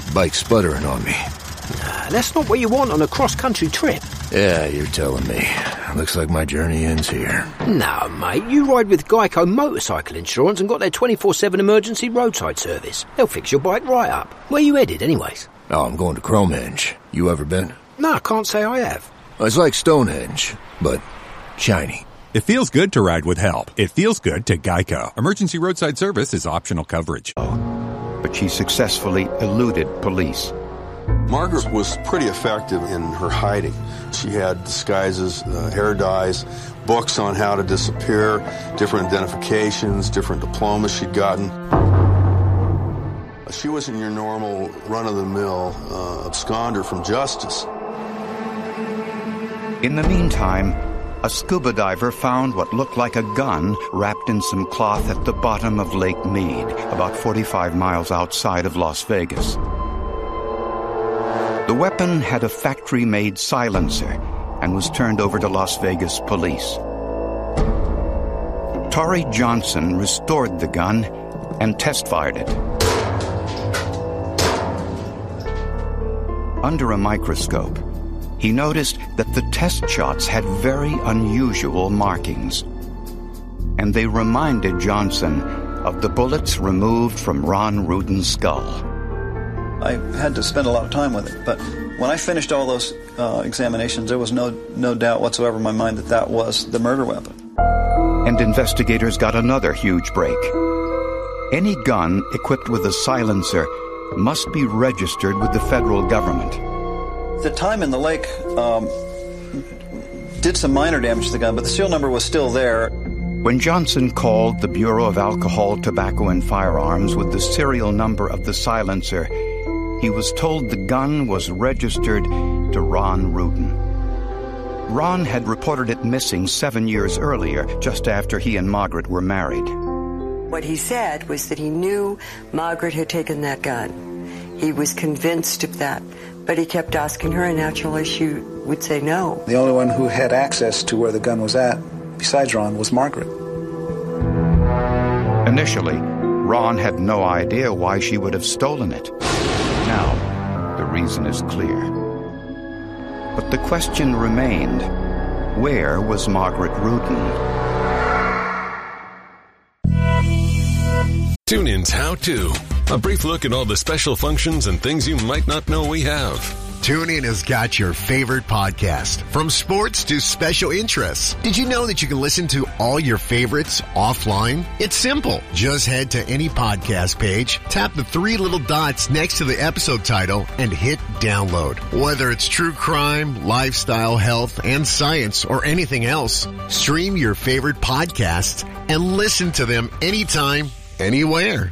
bike's sputtering on me. Nah, that's not what you want on a cross-country trip. Yeah, you're telling me. Looks like my journey ends here. No, mate, you ride with Geico Motorcycle Insurance and got their 24/7 emergency roadside service. They'll fix your bike right up. Where you headed, anyways? Oh, I'm going to Cromehenge. You ever been? No, I can't say I have. It's like Stonehenge, but shiny. It feels good to ride with help. It feels good to Geico. Emergency roadside service is optional coverage. But she successfully eluded police. Margaret was pretty effective in her hiding. She had disguises, hair dyes, books on how to disappear, different identifications, different diplomas she'd gotten. She wasn't your normal run-of-the-mill absconder from justice. In the meantime, a scuba diver found what looked like a gun wrapped in some cloth at the bottom of Lake Mead, about 45 miles outside of Las Vegas. The weapon had a factory-made silencer and was turned over to Las Vegas police. Torrey Johnson restored the gun and test-fired it. Under a microscope, he noticed that the test shots had very unusual markings, and they reminded Johnson of the bullets removed from Ron Ruden's skull. I had to spend a lot of time with it, but when I finished all those examinations, there was no doubt whatsoever in my mind that that was the murder weapon. And investigators got another huge break. Any gun equipped with a silencer must be registered with the federal government. The time in the lake did some minor damage to the gun, but the serial number was still there. When Johnson called the Bureau of Alcohol, Tobacco, and Firearms with the serial number of the silencer, he was told the gun was registered to Ron Ruden. Ron had reported it missing 7 years earlier, just after he and Margaret were married. What he said was that he knew Margaret had taken that gun. He was convinced of that, but he kept asking her, and naturally she would say no. The only one who had access to where the gun was at, besides Ron, was Margaret. Initially, Ron had no idea why she would have stolen it. Now, the reason is clear. But the question remained, where was Margaret Ruden? TuneIn's How To. A brief look at all the special functions and things you might not know we have. TuneIn has got your favorite podcast, from sports to special interests. Did you know that you can listen to all your favorites offline? It's simple. Just head to any podcast page, tap the 3 little dots next to the episode title, and hit download. Whether it's true crime, lifestyle, health, and science, or anything else, stream your favorite podcasts and listen to them anytime, anywhere.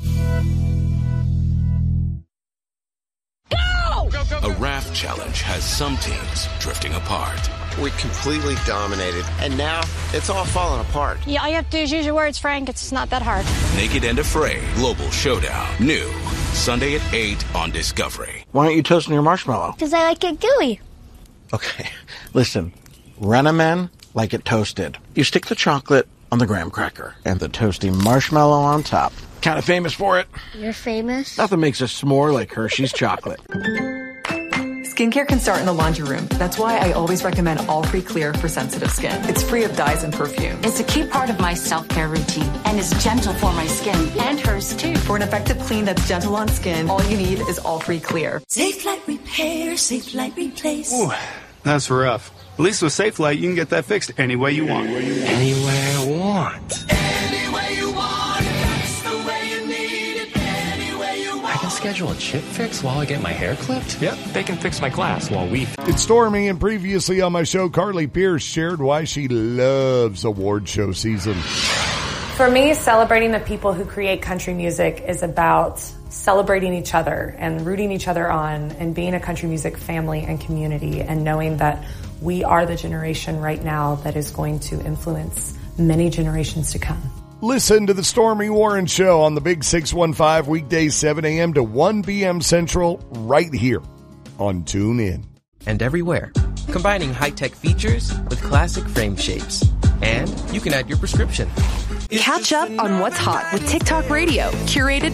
A raft challenge has some teams drifting apart. We completely dominated, and now it's all falling apart. Yeah, all you have to do is use your words, Frank. It's not that hard. Naked and Afraid Global Showdown. New. Sunday at 8 on Discovery. Why aren't you toasting your marshmallow? Because I like it gooey. Okay, listen. Renamen like it toasted. You stick the chocolate on the graham cracker and the toasty marshmallow on top. Kind of famous for it. You're famous? Nothing makes a s'more like Hershey's chocolate. Skincare can start in the laundry room. That's why I always recommend All-Free Clear for sensitive skin. It's free of dyes and perfume. It's a key part of my self-care routine and is gentle for my skin and hers too. For an effective clean that's gentle on skin, all you need is All-Free Clear. Safe Light Repair, Safe Light Replace. Ooh, that's rough. At least with Safe Light, you can get that fixed any way you want. Anywhere I want. Schedule a chip fix while I get my hair clipped? Yep, they can fix my glass while we... It's Stormy, and previously on my show, Carly Pierce shared why she loves award show season. For me, celebrating the people who create country music is about celebrating each other and rooting each other on and being a country music family and community and knowing that we are the generation right now that is going to influence many generations to come. Listen to the Stormy Warren Show on the Big 615 weekdays 7 a.m. to 1 p.m. Central right here on TuneIn. And everywhere, combining high-tech features with classic frame shapes. And you can add your prescription. Catch up on what's hot with TikTok Radio, curated